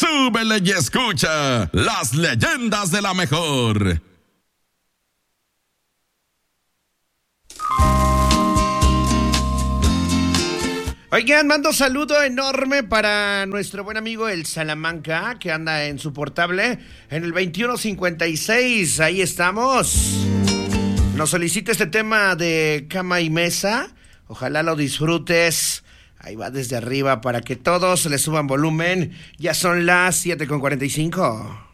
súbele y escucha las leyendas de la mejor. Oigan, mando saludo enorme para nuestro buen amigo el Salamanca, que anda en su portable en el 2156. Ahí estamos. Nos solicita este tema de cama y mesa. Ojalá lo disfrutes. Ahí va desde arriba para que todos le suban volumen. Ya son las 7:45.